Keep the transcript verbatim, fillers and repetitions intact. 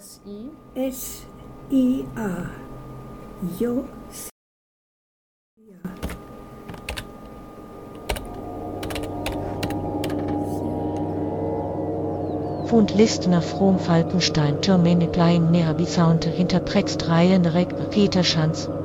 S I S I A. Josia. Fund listene from Falkenstein, Termine Klein, Nerabisaunte, Hinterprägstreien, Rek, Peterschanz,